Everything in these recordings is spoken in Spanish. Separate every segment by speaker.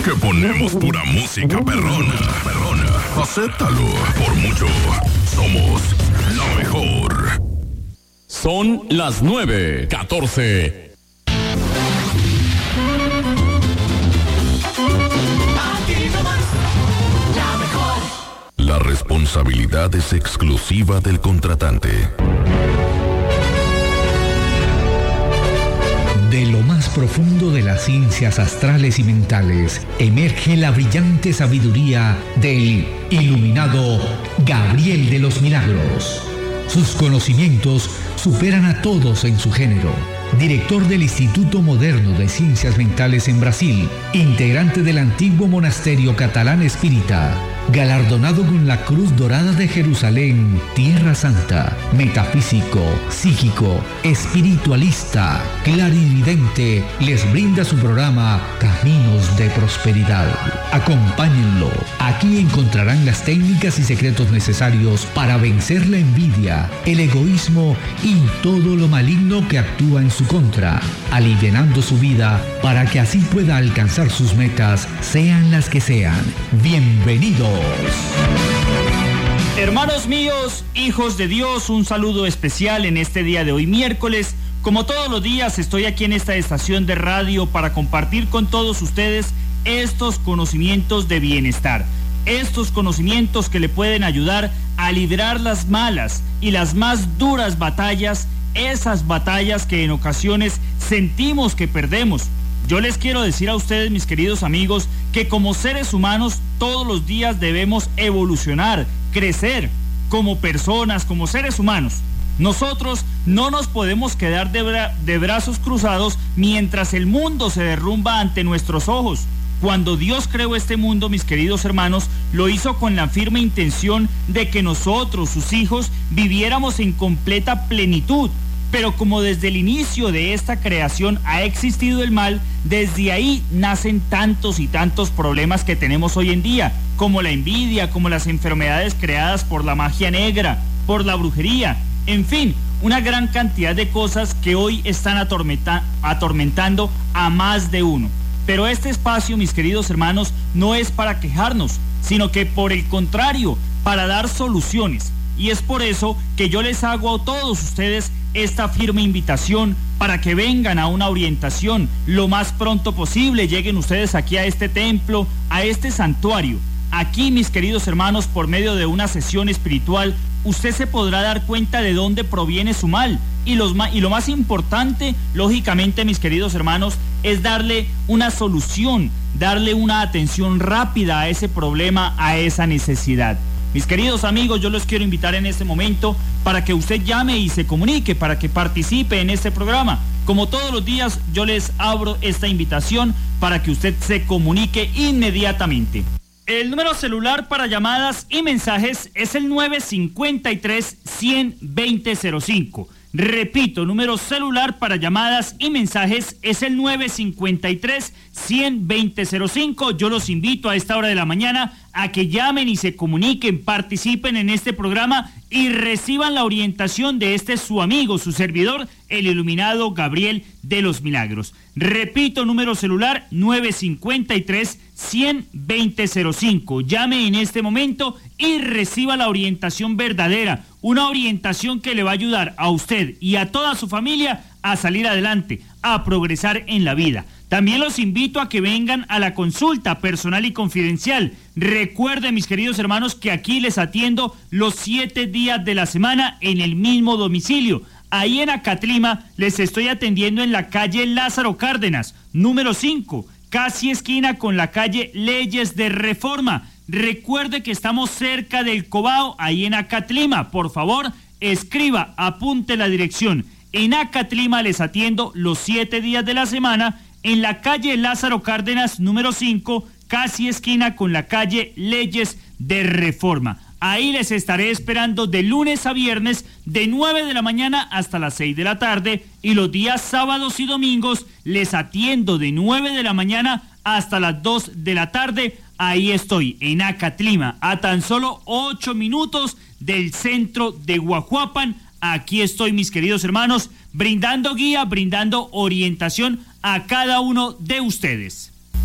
Speaker 1: que ponemos pura música perrona. Acéptalo. Por mucho, somos la mejor.
Speaker 2: Son las 9:14.
Speaker 1: La responsabilidad es exclusiva del contratante.
Speaker 3: De lo más profundo de las ciencias astrales y mentales, emerge la brillante sabiduría del iluminado Gabriel de los Milagros. Sus conocimientos superan a todos en su género. Director del Instituto Moderno de Ciencias Mentales en Brasil, integrante del antiguo monasterio catalán espírita, galardonado con la Cruz Dorada de Jerusalén, Tierra Santa, metafísico, psíquico, espiritualista, clarividente, les brinda su programa Caminos de Prosperidad. Acompáñenlo. Aquí encontrarán las técnicas y secretos necesarios para vencer la envidia, el egoísmo y todo lo maligno que actúa en su contra, alivianando su vida para que así pueda alcanzar sus metas, sean las que sean. Bienvenidos.
Speaker 4: Hermanos míos, hijos de Dios, un saludo especial en este día de hoy, miércoles. Como todos los días, estoy aquí en esta estación de radio para compartir con todos ustedes estos conocimientos de bienestar, estos conocimientos que le pueden ayudar a librar las malas y las más duras batallas, esas batallas que en ocasiones sentimos que perdemos. Yo les quiero decir a ustedes, mis queridos amigos, que como seres humanos todos los días debemos evolucionar, crecer como personas, como seres humanos. Nosotros no nos podemos quedar de brazos cruzados mientras el mundo se derrumba ante nuestros ojos. Cuando Dios creó este mundo, mis queridos hermanos, lo hizo con la firme intención de que nosotros, sus hijos, viviéramos en completa plenitud. Pero como desde el inicio de esta creación ha existido el mal, desde ahí nacen tantos y tantos problemas que tenemos hoy en día, como la envidia, como las enfermedades creadas por la magia negra, por la brujería, en fin, una gran cantidad de cosas que hoy están atormentando a más de uno. Pero este espacio, mis queridos hermanos, no es para quejarnos, sino que por el contrario, para dar soluciones. Y es por eso que yo les hago a todos ustedes esta firme invitación para que vengan a una orientación lo más pronto posible. Lleguen ustedes aquí a este templo, a este santuario. Aquí, mis queridos hermanos, por medio de una sesión espiritual, usted se podrá dar cuenta de dónde proviene su mal. Y lo más importante, lógicamente, mis queridos hermanos, es darle una solución, darle una atención rápida a ese problema, a esa necesidad. Mis queridos amigos, yo los quiero invitar en este momento para que usted llame y se comunique, para que participe en este programa. Como todos los días, yo les abro esta invitación para que usted se comunique inmediatamente. El número celular para llamadas y mensajes es el 953-100-2005. Repito, número celular para llamadas y mensajes es el 953-100-2005. Yo los invito a esta hora de la mañana a que llamen y se comuniquen, participen en este programa y reciban la orientación de su amigo, su servidor, el iluminado Gabriel de los Milagros. Repito, número celular 953-100-2005. Llame en este momento y reciba la orientación verdadera, una orientación que le va a ayudar a usted y a toda su familia a salir adelante, a progresar en la vida. También los invito a que vengan a la consulta personal y confidencial. Recuerden, mis queridos hermanos, que aquí les atiendo los 7 días de la semana en el mismo domicilio. Ahí en Acatlima les estoy atendiendo en la calle Lázaro Cárdenas, número 5, casi esquina con la calle Leyes de Reforma. Recuerde que estamos cerca del Cobao, ahí en Acatlima. Por favor, escriba, apunte la dirección. En Acatlima les atiendo los 7 días de la semana en la calle Lázaro Cárdenas, número 5, casi esquina con la calle Leyes de Reforma. Ahí les estaré esperando de lunes a viernes, de 9 de la mañana hasta las 6 de la tarde, y los días sábados y domingos les atiendo de 9 de la mañana hasta las 2 de la tarde. Ahí estoy, en Acatlima, a tan solo 8 minutos del centro de Guajuapan. Aquí estoy, mis queridos hermanos, brindando guía, brindando orientación a cada uno de ustedes.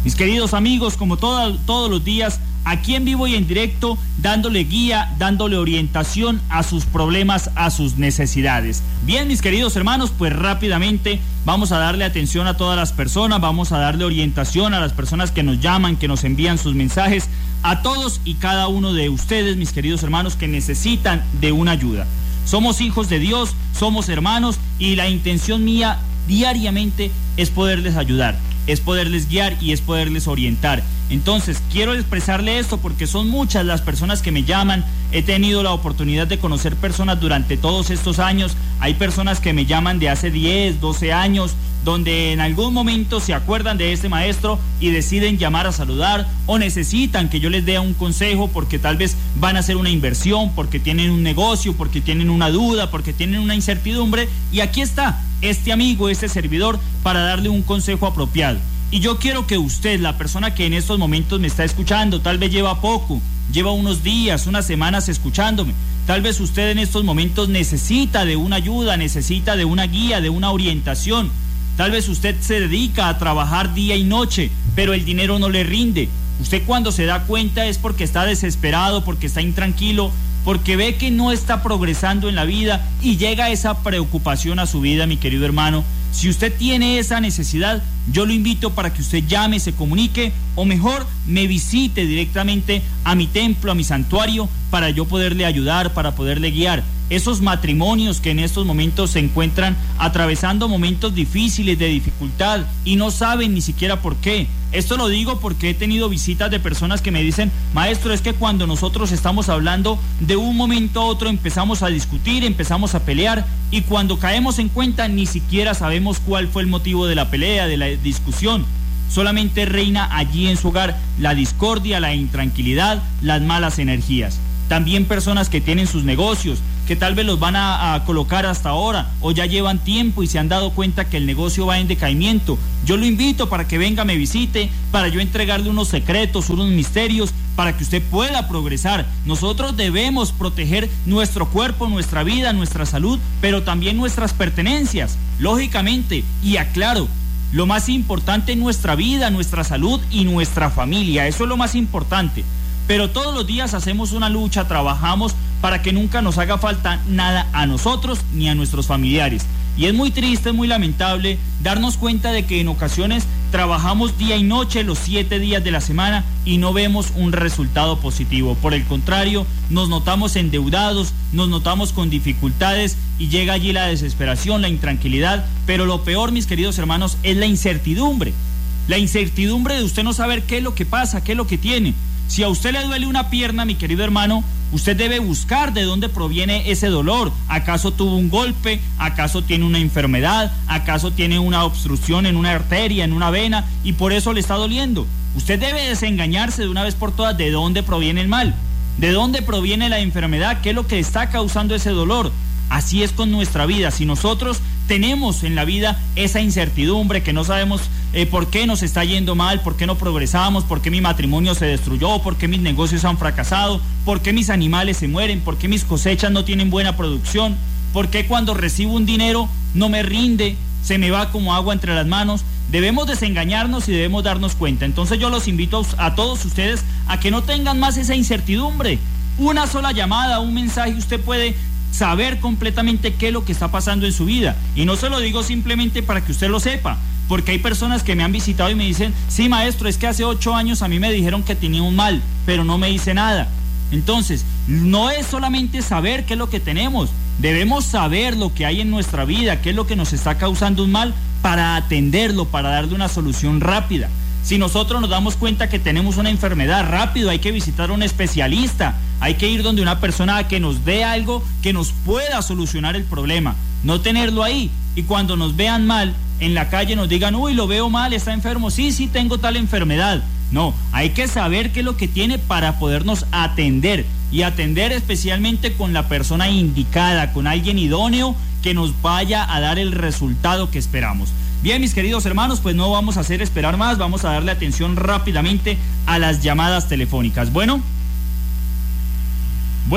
Speaker 4: Mis queridos amigos, como todos los días, aquí en vivo y en directo, dándole guía, dándole orientación a sus problemas, a sus necesidades. Bien, mis queridos hermanos, pues rápidamente vamos a darle atención a todas las personas, vamos a darle orientación a las personas que nos llaman, que nos envían sus mensajes, a todos y cada uno de ustedes, mis queridos hermanos, que necesitan de una ayuda. Somos hijos de Dios, somos hermanos, y la intención mía diariamente es poderles ayudar, es poderles guiar y es poderles orientar. Entonces, quiero expresarle esto porque son muchas las personas que me llaman. He tenido la oportunidad de conocer personas durante todos estos años. Hay personas que me llaman de hace 10, 12 años, donde en algún momento se acuerdan de este maestro y deciden llamar a saludar, o necesitan que yo les dé un consejo porque tal vez van a hacer una inversión, porque tienen un negocio, porque tienen una duda, porque tienen una incertidumbre, y aquí está este amigo, este servidor, para darle un consejo apropiado. Y yo quiero que usted, la persona que en estos momentos me está escuchando, tal vez lleva poco, lleva unos días, unas semanas escuchándome, tal vez usted en estos momentos necesita de una ayuda, necesita de una guía, de una orientación. Tal vez usted se dedica a trabajar día y noche, pero el dinero no le rinde. Usted cuando se da cuenta es porque está desesperado, porque está intranquilo, porque ve que no está progresando en la vida y llega esa preocupación a su vida, mi querido hermano. Si usted tiene esa necesidad, yo lo invito para que usted llame, se comunique, o mejor, me visite directamente a mi templo, a mi santuario, para yo poderle ayudar, para poderle guiar. Esos matrimonios que en estos momentos se encuentran atravesando momentos difíciles, de dificultad, y no saben ni siquiera por qué. Esto lo digo porque he tenido visitas de personas que me dicen: maestro, es que cuando nosotros estamos hablando, de un momento a otro empezamos a discutir, empezamos a pelear, y cuando caemos en cuenta ni siquiera sabemos cuál fue el motivo de la pelea, de la discusión. Solamente reina allí en su hogar la discordia, la intranquilidad, las malas energías. También personas que tienen sus negocios, que tal vez los van a colocar hasta ahora, o ya llevan tiempo y se han dado cuenta que el negocio va en decaimiento. Yo lo invito para que venga, me visite, para yo entregarle unos secretos, unos misterios, para que usted pueda progresar. Nosotros debemos proteger nuestro cuerpo, nuestra vida, nuestra salud, pero también nuestras pertenencias, lógicamente. Y aclaro, lo más importante en nuestra vida, nuestra salud y nuestra familia, eso es lo más importante. Pero todos los días hacemos una lucha, trabajamos para que nunca nos haga falta nada a nosotros ni a nuestros familiares. Y es muy triste, es muy lamentable darnos cuenta de que en ocasiones trabajamos día y noche los 7 días de la semana y no vemos un resultado positivo. Por el contrario, nos notamos endeudados, nos notamos con dificultades y llega allí la desesperación, la intranquilidad. Pero lo peor, mis queridos hermanos, es la incertidumbre. La incertidumbre de usted no saber qué es lo que pasa, qué es lo que tiene. Si a usted le duele una pierna, mi querido hermano, usted debe buscar de dónde proviene ese dolor. ¿Acaso tuvo un golpe? ¿Acaso tiene una enfermedad? ¿Acaso tiene una obstrucción en una arteria, en una vena, y por eso le está doliendo? Usted debe desengañarse de una vez por todas de dónde proviene el mal, de dónde proviene la enfermedad, qué es lo que está causando ese dolor. Así es con nuestra vida. Si nosotros tenemos en la vida esa incertidumbre, que no sabemos por qué nos está yendo mal, por qué no progresamos, por qué mi matrimonio se destruyó, por qué mis negocios han fracasado, por qué mis animales se mueren, por qué mis cosechas no tienen buena producción, por qué cuando recibo un dinero no me rinde, se me va como agua entre las manos. Debemos desengañarnos y debemos darnos cuenta. Entonces yo los invito a todos ustedes a que no tengan más esa incertidumbre. Una sola llamada, un mensaje, usted puede saber completamente qué es lo que está pasando en su vida. Y no se lo digo simplemente para que usted lo sepa, porque hay personas que me han visitado y me dicen: sí, maestro, es que hace 8 años a mí me dijeron que tenía un mal, pero no me hice nada. Entonces, no es solamente saber qué es lo que tenemos, debemos saber lo que hay en nuestra vida, qué es lo que nos está causando un mal, para atenderlo, para darle una solución rápida. Si nosotros nos damos cuenta que tenemos una enfermedad, rápido hay que visitar a un especialista, hay que ir donde una persona que nos dé algo que nos pueda solucionar el problema, no tenerlo ahí y cuando nos vean mal en la calle nos digan: uy, lo veo mal, está enfermo, sí, tengo tal enfermedad. No, hay que saber qué es lo que tiene para podernos atender, y atender especialmente con la persona indicada, con alguien idóneo que nos vaya a dar el resultado que esperamos. Bien, mis queridos hermanos, pues no vamos a hacer esperar más, vamos a darle atención rápidamente a las llamadas telefónicas. Bueno.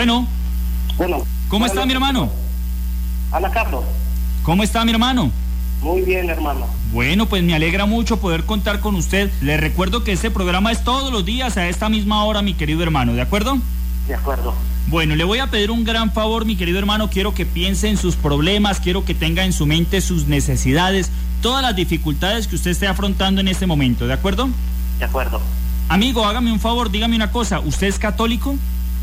Speaker 4: ¿Cómo está mi hermano?
Speaker 5: Hola, Carlos.
Speaker 4: ¿Cómo está mi hermano?
Speaker 5: Muy bien, hermano.
Speaker 4: Bueno, pues me alegra mucho poder contar con usted. Le recuerdo que este programa es todos los días a esta misma hora, mi querido hermano, ¿de acuerdo?
Speaker 5: De acuerdo.
Speaker 4: Bueno, le voy a pedir un gran favor, mi querido hermano. Quiero que piense en sus problemas, quiero que tenga en su mente sus necesidades, todas las dificultades que usted esté afrontando en este momento, ¿de acuerdo?
Speaker 5: De acuerdo.
Speaker 4: Amigo, hágame un favor, dígame una cosa, ¿usted es católico?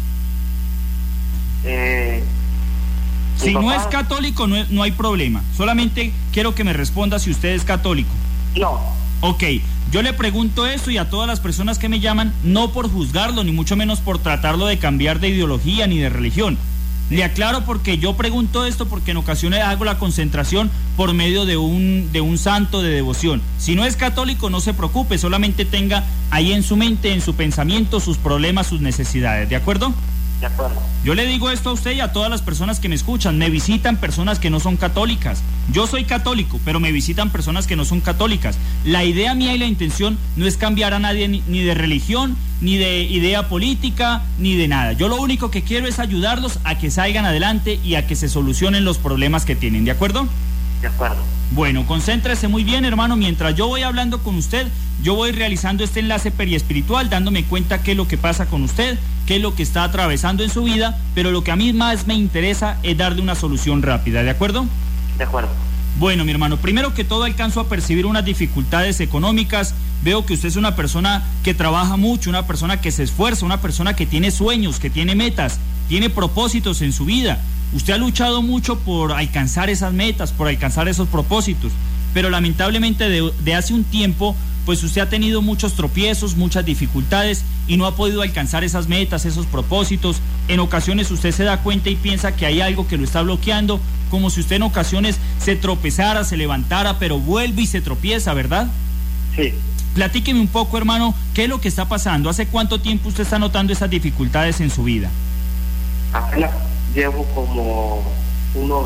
Speaker 4: Si no es católico, no hay problema. Solamente quiero que me responda si usted es católico.
Speaker 5: No.
Speaker 4: Ok, yo le pregunto eso y a todas las personas que me llaman, no por juzgarlo, ni mucho menos por tratarlo de cambiar de ideología ni de religión. Le aclaro porque yo pregunto esto porque en ocasiones hago la concentración por medio de un santo de devoción. Si no es católico, no se preocupe, solamente tenga ahí en su mente, en su pensamiento, sus problemas, sus necesidades, ¿de acuerdo?
Speaker 5: De acuerdo.
Speaker 4: Yo le digo esto a usted y a todas las personas que me escuchan. Me visitan personas que no son católicas. Yo soy católico, pero me visitan personas que no son católicas. La idea mía y la intención no es cambiar a nadie ni de religión, ni de idea política, ni de nada. Yo lo único que quiero es ayudarlos a que salgan adelante y a que se solucionen los problemas que tienen, ¿de acuerdo?
Speaker 5: De acuerdo.
Speaker 4: Bueno, concéntrese muy bien, hermano. Mientras yo voy hablando con usted, yo voy realizando este enlace periespiritual, dándome cuenta qué es lo que pasa con usted, qué es lo que está atravesando en su vida, pero lo que a mí más me interesa es darle una solución rápida, ¿de acuerdo?
Speaker 5: De acuerdo.
Speaker 4: Bueno, mi hermano, primero que todo alcanzo a percibir unas dificultades económicas. Veo que usted es una persona que trabaja mucho, una persona que se esfuerza, una persona que tiene sueños, que tiene metas, tiene propósitos en su vida. Usted ha luchado mucho por alcanzar esas metas, por alcanzar esos propósitos, pero lamentablemente de hace un tiempo, pues usted ha tenido muchos tropiezos, muchas dificultades y no ha podido alcanzar esas metas, esos propósitos. En ocasiones usted se da cuenta y piensa que hay algo que lo está bloqueando, como si usted en ocasiones se tropezara, se levantara, pero vuelve y se tropieza, ¿verdad?
Speaker 5: Sí.
Speaker 4: Platíqueme un poco, hermano, ¿qué es lo que está pasando? ¿Hace cuánto tiempo usted está notando esas dificultades en su vida?
Speaker 5: Apenas llevo como unos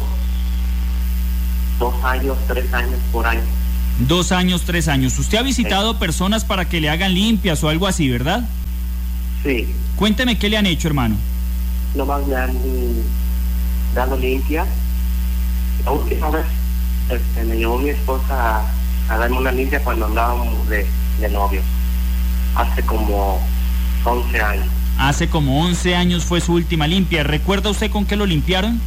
Speaker 5: 2 años, 3 años por ahí.
Speaker 4: 2 años, 3 años. ¿Usted ha visitado personas para que le hagan limpias o algo así, verdad?
Speaker 5: Sí.
Speaker 4: Cuénteme qué le han hecho, hermano.
Speaker 5: Nomás me han dado limpia. La última vez me llevó mi esposa a darme una limpia cuando andábamos de novios. Hace como 11 años.
Speaker 4: Hace como 11 años fue su última limpia. ¿Recuerda usted con qué lo limpiaron?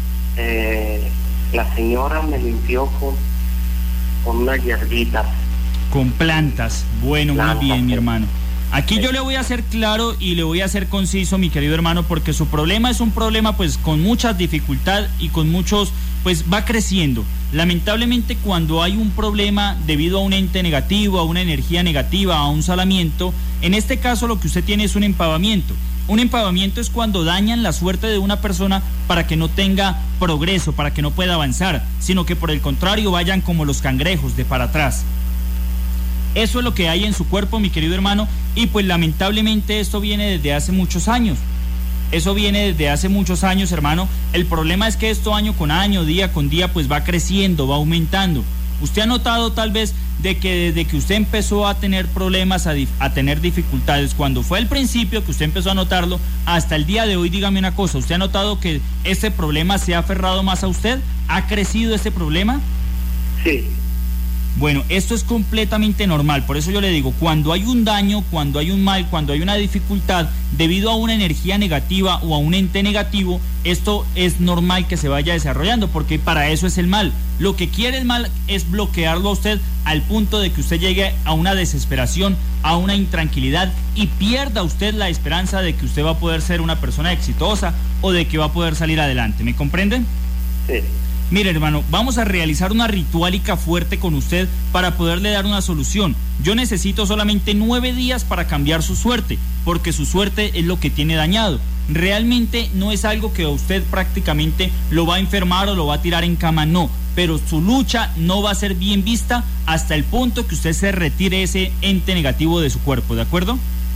Speaker 5: La señora me limpió con unas hierbitas.
Speaker 4: Con plantas. Bueno,
Speaker 5: plantas,
Speaker 4: muy bien, mi
Speaker 5: sí.
Speaker 4: hermano. Aquí yo le voy a hacer claro y le voy a hacer conciso, mi querido hermano, porque su problema es un problema pues con mucha dificultad y con muchos, pues va creciendo. Lamentablemente cuando hay un problema debido a un ente negativo, a una energía negativa, a un salamiento, en este caso lo que usted tiene es un empavamiento. Un empavamiento es cuando dañan la suerte de una persona para que no tenga progreso, para que no pueda avanzar, sino que por el contrario vayan como los cangrejos de para atrás. Eso es lo que hay en su cuerpo, mi querido hermano, y pues lamentablemente esto viene desde hace muchos años. Eso viene desde hace muchos años, hermano. El problema es que esto año con año, día con día, pues va creciendo, va aumentando. Usted ha notado tal vez de que desde que usted empezó a tener problemas, a tener dificultades, cuando fue al principio que usted empezó a notarlo, hasta el día de hoy, dígame una cosa, ¿usted ha notado que este problema se ha aferrado más a usted? ¿Ha crecido este problema?
Speaker 5: Sí.
Speaker 4: Bueno, esto es completamente normal, por eso yo le digo, cuando hay un daño, cuando hay un mal, cuando hay una dificultad debido a una energía negativa o a un ente negativo, esto es normal que se vaya desarrollando, porque para eso es el mal. Lo que quiere el mal es bloquearlo a usted al punto de que usted llegue a una desesperación, a una intranquilidad y pierda usted la esperanza de que usted va a poder ser una persona exitosa o de que va a poder salir adelante. ¿Me comprenden?
Speaker 5: Sí.
Speaker 4: Mire, hermano, vamos a realizar una ritualica fuerte con usted para poderle dar una solución. Yo necesito solamente 9 días para cambiar su suerte, porque su suerte es lo que tiene dañado. Realmente no es algo que a usted prácticamente lo va a enfermar o lo va a tirar en cama, no. Pero su lucha no va a ser bien vista hasta el punto que usted se retire ese ente negativo de su cuerpo, ¿de acuerdo?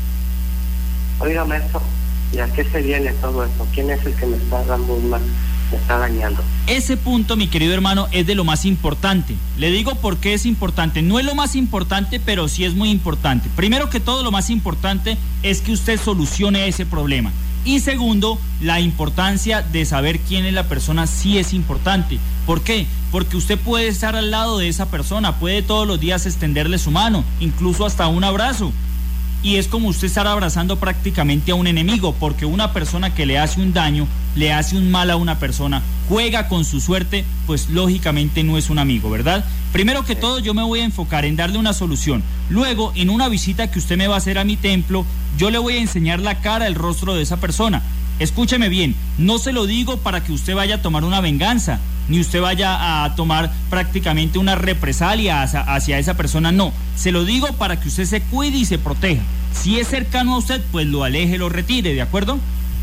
Speaker 5: Óigame esto, ¿y a qué se viene todo esto? ¿Quién es el que me está dando una... me está dañando?
Speaker 4: Ese punto, mi querido hermano, es de lo más importante. Le digo por qué es importante. No es lo más importante, pero sí es muy importante. Primero que todo, lo más importante es que usted solucione ese problema, Y segundo, la importancia de saber quién es la persona sí es importante. ¿Por qué? Porque usted puede estar al lado de esa persona, puede todos los días extenderle su mano, incluso hasta un abrazo. Y es como usted estar abrazando prácticamente a un enemigo, porque una persona que le hace un daño, le hace un mal a una persona, juega con su suerte, pues lógicamente no es un amigo, ¿verdad? Primero que todo, yo me voy a enfocar en darle una solución. Luego, en una visita que usted me va a hacer a mi templo, yo le voy a enseñar la cara, el rostro de esa persona. Escúcheme bien, no se lo digo para que usted vaya a tomar una venganza, ni usted vaya a tomar prácticamente una represalia hacia esa persona, no. Se lo digo para que usted se cuide y se proteja. Si es cercano a usted, pues lo aleje, lo retire, ¿de acuerdo?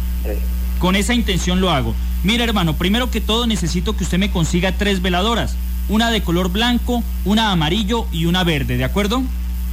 Speaker 4: Con esa intención lo hago. Mire, hermano, primero que todo necesito que usted me consiga 3 veladoras. Una de color blanco, una amarillo y una verde, ¿de acuerdo?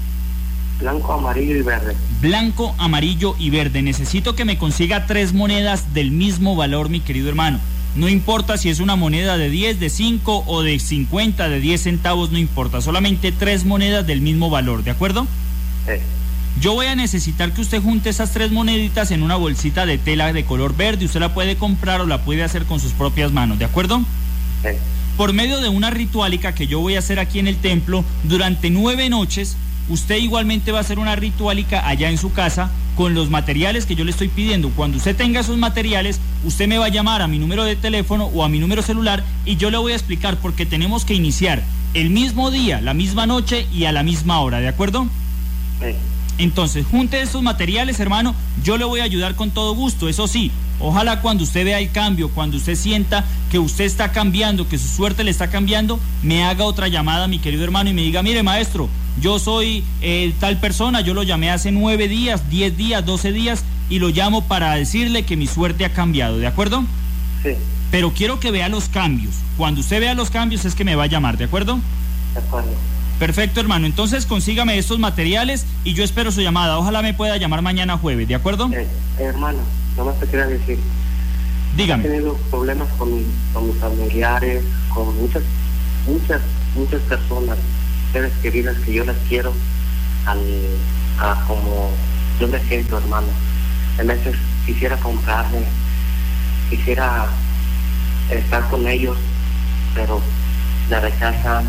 Speaker 5: Blanco, amarillo y verde.
Speaker 4: Blanco, amarillo y verde. Necesito que me consiga 3 monedas del mismo valor, mi querido hermano. No importa si es una moneda de 10, de 5 o de 50, de 10 centavos, no importa. Solamente 3 monedas del mismo valor, ¿de acuerdo?
Speaker 5: Sí.
Speaker 4: Yo voy a necesitar que usted junte esas 3 moneditas en una bolsita de tela de color verde. Usted la puede comprar o la puede hacer con sus propias manos, ¿de acuerdo?
Speaker 5: Sí.
Speaker 4: Por medio de una ritualica que yo voy a hacer aquí en el templo durante 9 noches, usted igualmente va a hacer una ritualica allá en su casa con los materiales que yo le estoy pidiendo. Cuando usted tenga esos materiales, usted me va a llamar a mi número de teléfono o a mi número celular y yo le voy a explicar, porque tenemos que iniciar el mismo día, la misma noche y a la misma hora, ¿de acuerdo?
Speaker 5: Sí.
Speaker 4: Entonces, junte esos materiales, hermano, yo le voy a ayudar con todo gusto. Eso sí, ojalá cuando usted vea el cambio, cuando usted sienta que usted está cambiando, que su suerte le está cambiando, me haga otra llamada, mi querido hermano, y me diga, mire, maestro, yo soy tal persona, yo lo llamé hace 9 días, 10 días, 12 días, y lo llamo para decirle que mi suerte ha cambiado, ¿de acuerdo?
Speaker 5: Sí.
Speaker 4: Pero quiero que vea los cambios. Cuando usted vea los cambios es que me va a llamar, ¿de acuerdo?
Speaker 5: De acuerdo.
Speaker 4: Perfecto, hermano. Entonces consígame estos materiales y yo espero su llamada. Ojalá me pueda llamar mañana jueves, ¿de acuerdo?
Speaker 5: Hermano, nomás te quería decir.
Speaker 4: Dígame.
Speaker 5: He tenido problemas con mis familiares, con muchas personas, seres queridas que yo las quiero, como yo me siento, hermano. A veces quisiera comprarme, quisiera estar con ellos, pero me rechazan.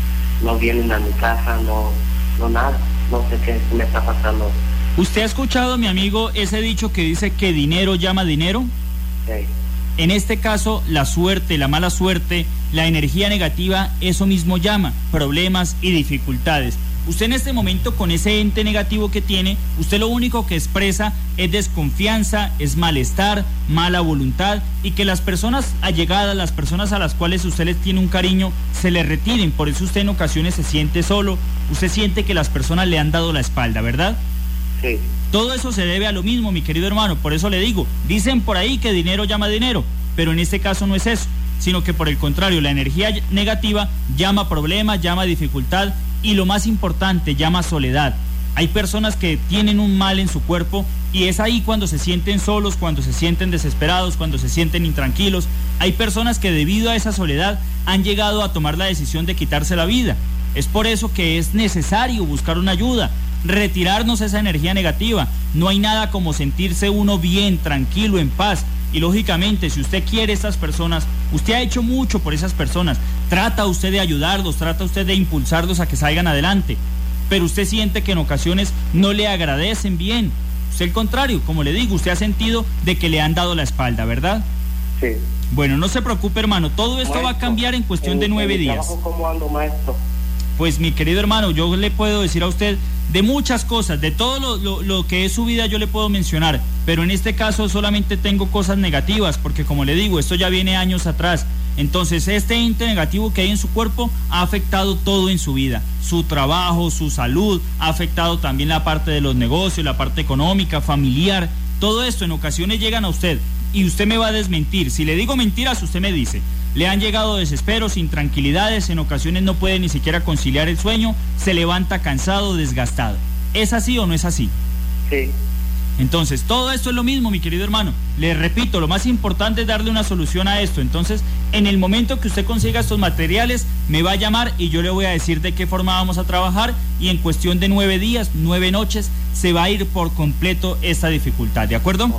Speaker 5: No vienen a mi casa, no nada, no sé qué me está pasando.
Speaker 4: ¿Usted ha escuchado, mi amigo, ese dicho que dice que dinero llama dinero?
Speaker 5: Sí.
Speaker 4: En este caso, la suerte, la mala suerte, la energía negativa, eso mismo llama, problemas y dificultades. Usted en este momento, con ese ente negativo que tiene, usted lo único que expresa es desconfianza, es malestar, mala voluntad, y que las personas allegadas, las personas a las cuales usted les tiene un cariño, se le retiren. Por eso usted en ocasiones se siente solo, usted siente que las personas le han dado la espalda, ¿verdad?
Speaker 5: Sí.
Speaker 4: Todo eso se debe a lo mismo, mi querido hermano. Por eso le digo, dicen por ahí que dinero llama dinero, pero en este caso no es eso, sino que por el contrario, la energía negativa llama problemas, llama dificultad, y lo más importante, llama soledad. Hay personas que tienen un mal en su cuerpo y es ahí cuando se sienten solos, cuando se sienten desesperados, cuando se sienten intranquilos. Hay personas que debido a esa soledad han llegado a tomar la decisión de quitarse la vida. Es por eso que es necesario buscar una ayuda, retirarnos esa energía negativa. No hay nada como sentirse uno bien, tranquilo, en paz. Y lógicamente, si usted quiere a estas personas, usted ha hecho mucho por esas personas, trata usted de ayudarlos, trata usted de impulsarlos a que salgan adelante, pero usted siente que en ocasiones no le agradecen bien. Usted al contrario, como le digo, usted ha sentido de que le han dado la espalda, ¿verdad?
Speaker 5: Sí.
Speaker 4: Bueno, no se preocupe, hermano, todo esto va a cambiar en cuestión de 9 días.
Speaker 5: Trabajo, ¿cómo ando, maestro?
Speaker 4: Pues mi querido hermano, yo le puedo decir a usted de muchas cosas, de todo lo que es su vida yo le puedo mencionar, pero en este caso solamente tengo cosas negativas, porque como le digo, esto ya viene años atrás. Entonces este ente negativo que hay en su cuerpo ha afectado todo en su vida, su trabajo, su salud, ha afectado también la parte de los negocios, la parte económica, familiar. Todo esto en ocasiones llegan a usted y usted me va a desmentir. Si le digo mentiras, usted me dice. Le han llegado desesperos, intranquilidades, en ocasiones no puede ni siquiera conciliar el sueño, se levanta cansado, desgastado. ¿Es así o no es así?
Speaker 5: Sí.
Speaker 4: Entonces, todo esto es lo mismo, mi querido hermano. Le repito, lo más importante es darle una solución a esto. Entonces, en el momento que usted consiga estos materiales, me va a llamar y yo le voy a decir de qué forma vamos a trabajar, y en cuestión de 9 días, 9 noches, se va a ir por completo esta dificultad, ¿de acuerdo?
Speaker 5: Okay.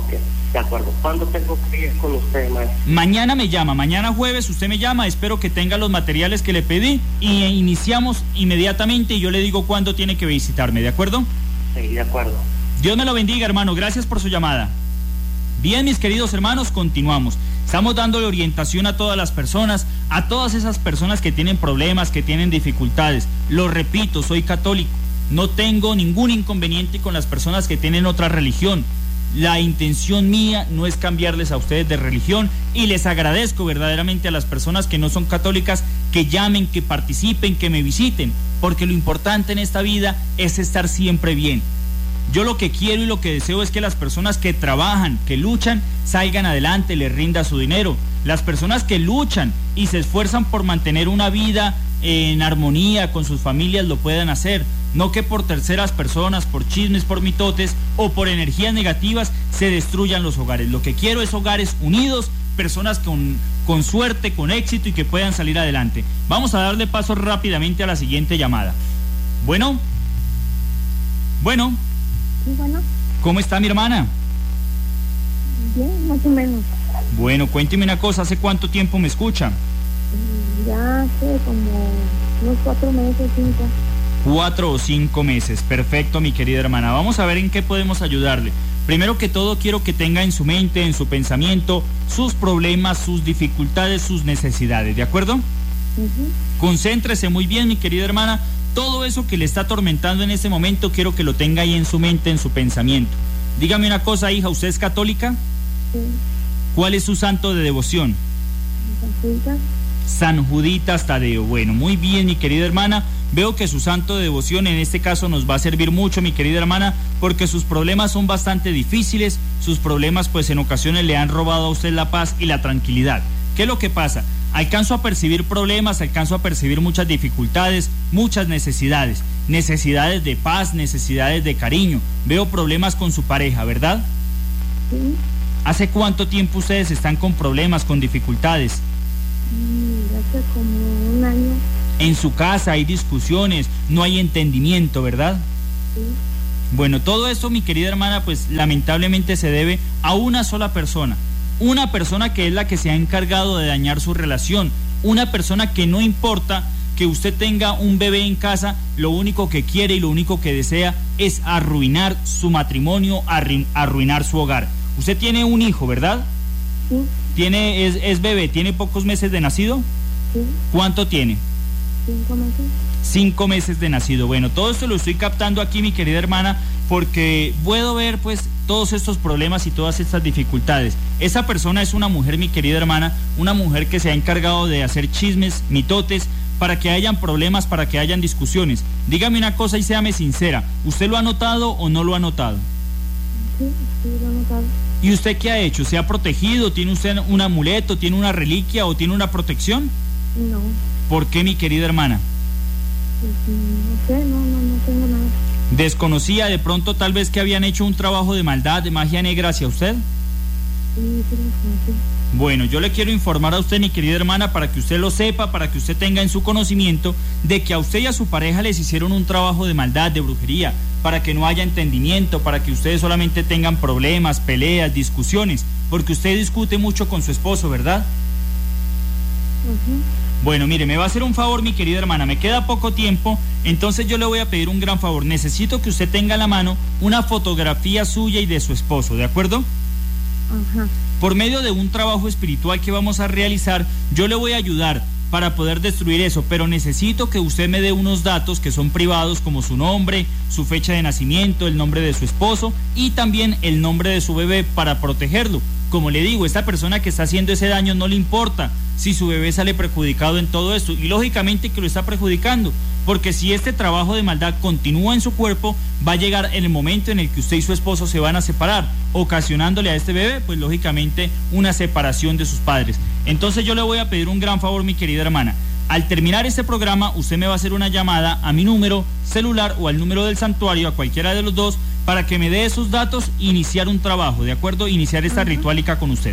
Speaker 5: De acuerdo. ¿Cuándo tengo que ir con usted, maestro?
Speaker 4: Mañana me llama, mañana jueves usted me llama, espero que tenga los materiales que le pedí y iniciamos inmediatamente y yo le digo cuándo tiene que visitarme, ¿de acuerdo?
Speaker 5: Sí, de acuerdo.
Speaker 4: Dios me lo bendiga, hermano, gracias por su llamada. Bien, mis queridos hermanos, continuamos. Estamos dándole orientación a todas las personas, a todas esas personas que tienen problemas, que tienen dificultades. Lo repito, soy católico, no tengo ningún inconveniente con las personas que tienen otra religión. La intención mía no es cambiarles a ustedes de religión y les agradezco verdaderamente a las personas que no son católicas que llamen, que participen, que me visiten, porque lo importante en esta vida es estar siempre bien. Yo lo que quiero y lo que deseo es que las personas que trabajan, que luchan, salgan adelante, les rinda su dinero. Las personas que luchan y se esfuerzan por mantener una vida en armonía con sus familias lo puedan hacer. No que por terceras personas, por chismes, por mitotes o por energías negativas se destruyan los hogares. Lo que quiero es hogares unidos, personas con suerte, con éxito y que puedan salir adelante. Vamos a darle paso rápidamente a la siguiente llamada. Bueno.
Speaker 6: Sí, bueno.
Speaker 4: ¿Cómo está mi hermana?
Speaker 6: Bien, más o menos.
Speaker 4: Bueno, cuénteme una cosa, ¿hace cuánto tiempo me escucha?
Speaker 6: Ya hace como unos 4 meses, 5.
Speaker 4: 4 o 5 meses, perfecto mi querida hermana. Vamos a ver en qué podemos ayudarle. Primero que todo quiero que tenga en su mente, en su pensamiento, sus problemas, sus dificultades, sus necesidades, ¿de acuerdo? Concéntrese muy bien mi querida hermana. Todo eso que le está atormentando en este momento quiero que lo tenga ahí en su mente, en su pensamiento. Dígame una cosa, hija, ¿usted es católica?
Speaker 6: Sí.
Speaker 4: ¿Cuál es su santo de devoción? San Juditas Tadeo. Bueno, muy bien mi querida hermana. Veo que su santo de devoción en este caso nos va a servir mucho, mi querida hermana, porque sus problemas son bastante difíciles. Sus problemas pues en ocasiones le han robado a usted la paz y la tranquilidad. ¿Qué es lo que pasa? Alcanzo a percibir problemas, alcanzo a percibir muchas dificultades, muchas necesidades. Necesidades de paz, necesidades de cariño. Veo problemas con su pareja, ¿verdad?
Speaker 6: Sí.
Speaker 4: ¿Hace cuánto tiempo ustedes están con problemas, con dificultades?
Speaker 6: Hace como un año.
Speaker 4: En su casa hay discusiones, no hay entendimiento, ¿verdad?
Speaker 6: Sí.
Speaker 4: Bueno, todo esto, mi querida hermana, pues lamentablemente se debe a una sola persona. Una persona que es la que se ha encargado de dañar su relación. Una persona que no importa que usted tenga un bebé en casa, lo único que quiere y lo único que desea es arruinar su matrimonio, arruinar su hogar. Usted tiene un hijo, ¿verdad?
Speaker 6: Sí.
Speaker 4: Es bebé, ¿tiene pocos meses de nacido?
Speaker 6: Sí.
Speaker 4: ¿Cuánto tiene?
Speaker 6: 5 meses.
Speaker 4: 5 meses de nacido. Bueno, todo esto lo estoy captando aquí, mi querida hermana, porque puedo ver pues todos estos problemas y todas estas dificultades. Esa persona es una mujer, mi querida hermana, una mujer que se ha encargado de hacer chismes, mitotes, para que hayan problemas, para que hayan discusiones. Dígame una cosa y séame sincera, ¿usted lo ha notado o no lo ha notado?
Speaker 6: Sí, lo he notado.
Speaker 4: ¿Y usted qué ha hecho? ¿Se ha protegido? ¿Tiene usted un amuleto? ¿Tiene una reliquia o tiene una protección?
Speaker 6: No.
Speaker 4: ¿Por qué, mi querida hermana?
Speaker 6: Pues, no sé, no tengo nada.
Speaker 4: ¿Desconocía de pronto tal vez que habían hecho un trabajo de maldad, de magia negra hacia usted?
Speaker 6: Sí, lo conocí.
Speaker 4: Bueno, yo le quiero informar a usted, mi querida hermana, para que usted lo sepa, para que usted tenga en su conocimiento de que a usted y a su pareja les hicieron un trabajo de maldad, de brujería, para que no haya entendimiento, para que ustedes solamente tengan problemas, peleas, discusiones, porque usted discute mucho con su esposo, ¿verdad? Bueno, mire, me va a hacer un favor, mi querida hermana, me queda poco tiempo, entonces yo le voy a pedir un gran favor. Necesito que usted tenga a la mano una fotografía suya y de su esposo, ¿de acuerdo?
Speaker 6: Ajá.
Speaker 4: Por medio de un trabajo espiritual que vamos a realizar, yo le voy a ayudar para poder destruir eso, pero necesito que usted me dé unos datos que son privados, como su nombre, su fecha de nacimiento, el nombre de su esposo y también el nombre de su bebé para protegerlo. Como le digo, esta persona que está haciendo ese daño no le importa si su bebé sale perjudicado en todo esto, y lógicamente que lo está perjudicando, porque si este trabajo de maldad continúa en su cuerpo, va a llegar en el momento en el que usted y su esposo se van a separar, ocasionándole a este bebé, pues lógicamente, una separación de sus padres. Entonces yo le voy a pedir un gran favor, mi querida hermana. Al terminar este programa, usted me va a hacer una llamada a mi número celular o al número del santuario, a cualquiera de los dos, para que me dé esos datos e iniciar un trabajo, ¿de acuerdo? Iniciar esta ritualica con usted.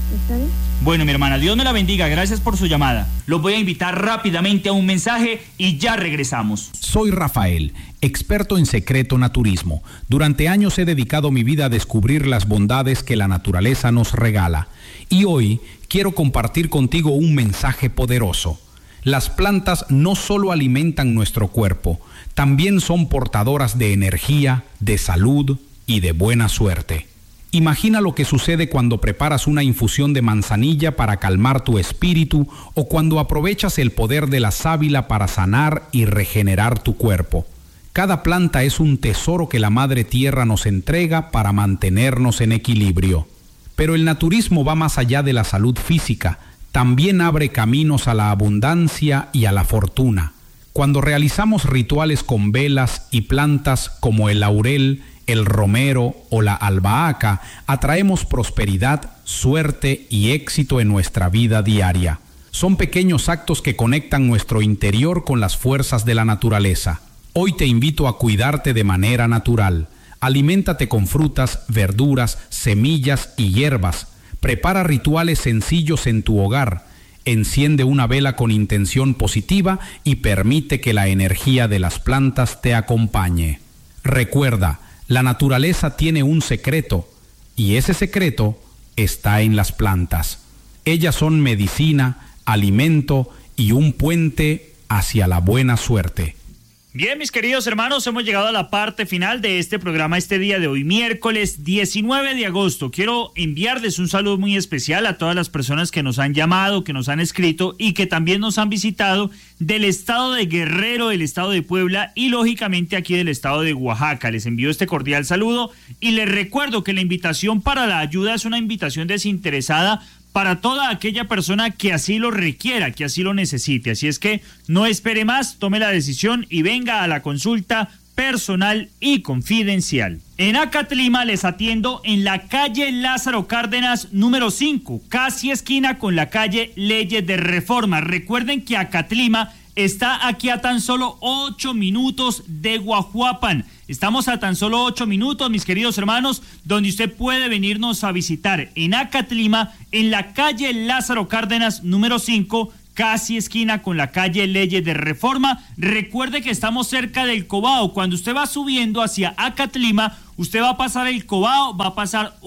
Speaker 6: ¿Está bien?
Speaker 4: Bueno, mi hermana, Dios me la bendiga, gracias por su llamada. Los voy a invitar rápidamente a un mensaje y ya regresamos.
Speaker 7: Soy Rafael, experto en secreto naturismo. Durante años he dedicado mi vida a descubrir las bondades que la naturaleza nos regala. Y hoy quiero compartir contigo un mensaje poderoso. Las plantas no solo alimentan nuestro cuerpo, también son portadoras de energía, de salud y de buena suerte. Imagina lo que sucede cuando preparas una infusión de manzanilla para calmar tu espíritu o cuando aprovechas el poder de la sábila para sanar y regenerar tu cuerpo. Cada planta es un tesoro que la Madre Tierra nos entrega para mantenernos en equilibrio. Pero el naturismo va más allá de la salud física, también abre caminos a la abundancia y a la fortuna. Cuando realizamos rituales con velas y plantas como el laurel, el romero o la albahaca, atraemos prosperidad, suerte y éxito en nuestra vida diaria. Son pequeños actos que conectan nuestro interior con las fuerzas de la naturaleza. Hoy te invito a cuidarte de manera natural. Aliméntate con frutas, verduras, semillas y hierbas. Prepara rituales sencillos en tu hogar. Enciende una vela con intención positiva y permite que la energía de las plantas te acompañe. Recuerda, la naturaleza tiene un secreto, y ese secreto está en las plantas. Ellas son medicina, alimento y un puente hacia la buena suerte.
Speaker 4: Bien, mis queridos hermanos, hemos llegado a la parte final de este programa este día de hoy, miércoles 19 de agosto. Quiero enviarles un saludo muy especial a todas las personas que nos han llamado, que nos han escrito y que también nos han visitado del estado de Guerrero, del estado de Puebla y lógicamente aquí del estado de Oaxaca. Les envío este cordial saludo y les recuerdo que la invitación para la ayuda es una invitación desinteresada para toda aquella persona que así lo requiera, que así lo necesite. Así es que no espere más, tome la decisión y venga a la consulta personal y confidencial. En Acatlima les atiendo en la calle Lázaro Cárdenas número 5, casi esquina con la calle Leyes de Reforma. Recuerden que Acatlima está aquí a tan solo 8 minutos de Guajuapan. Estamos a tan solo 8 minutos, mis queridos hermanos, donde usted puede venirnos a visitar en Acatlima, en la calle Lázaro Cárdenas número 5, casi esquina con la calle Leyes de Reforma. Recuerde que estamos cerca del Cobao. Cuando usted va subiendo hacia Acatlima, usted va a pasar el Cobao, va a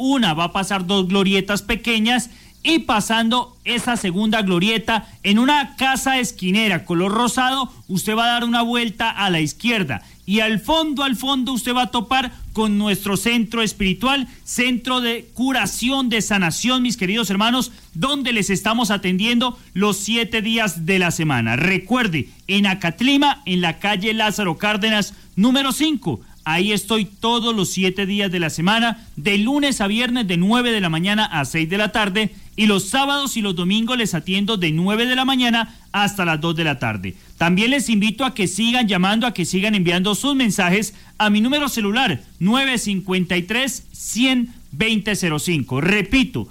Speaker 4: pasar dos glorietas pequeñas, y pasando esa segunda glorieta en una casa esquinera color rosado, usted va a dar una vuelta a la izquierda y al fondo usted va a topar con nuestro centro espiritual, centro de curación, de sanación, mis queridos hermanos, donde les estamos atendiendo los 7 días de la semana. Recuerde, en Acatlima, en la calle Lázaro Cárdenas número 5, ahí estoy todos los 7 días de la semana, de lunes a viernes de 9 de la mañana a 6 de la tarde, y los sábados y los domingos les atiendo de 9 de la mañana hasta las 2 de la tarde. También les invito a que sigan llamando, a que sigan enviando sus mensajes a mi número celular 953-100-2005. Repito,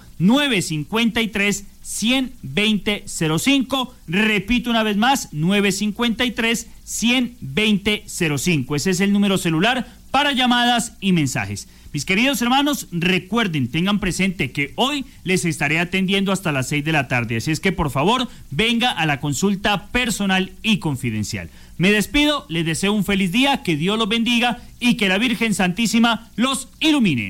Speaker 4: 953-100-2005. Repito una vez más, 953-100-2005. Ese es el número celular para llamadas y mensajes. Mis queridos hermanos, recuerden, tengan presente que hoy les estaré atendiendo hasta las 6 de la tarde. Así es que por favor, venga a la consulta personal y confidencial. Me despido, les deseo un feliz día, que Dios los bendiga y que la Virgen Santísima los ilumine.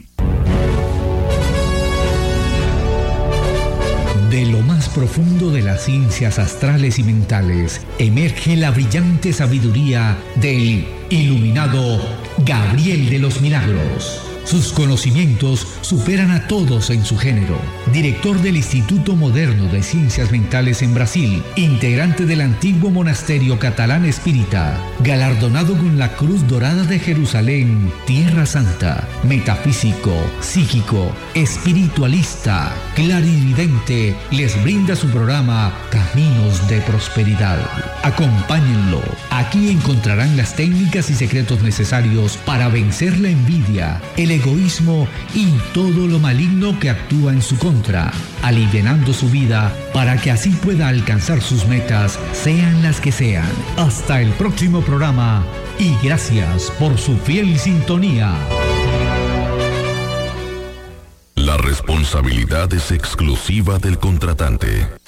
Speaker 3: De lo más profundo de las ciencias astrales y mentales, emerge la brillante sabiduría del iluminado Gabriel de los Milagros. Sus conocimientos superan a todos en su género. Director del Instituto Moderno de Ciencias Mentales en Brasil, integrante del antiguo monasterio catalán espírita, galardonado con la Cruz Dorada de Jerusalén, Tierra Santa, metafísico, psíquico, espiritualista, clarividente, les brinda su programa Caminos de Prosperidad. Acompáñenlo. Aquí encontrarán las técnicas y secretos necesarios para vencer la envidia, el egoísmo y todo lo maligno que actúa en su contra, alivianando su vida para que así pueda alcanzar sus metas, sean las que sean. Hasta el próximo programa y gracias por su fiel sintonía.
Speaker 1: La La responsabilidad es exclusiva del contratante.